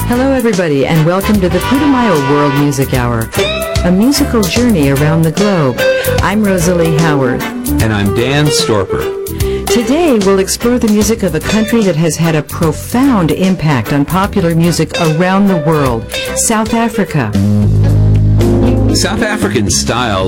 Hello everybody and welcome to the Putumayo World Music Hour, a musical journey around the globe. I'm Rosalie Howard. And I'm Dan Storper. Today we'll explore the music of a country that has had a profound impact on popular music around the world, South Africa. South African styles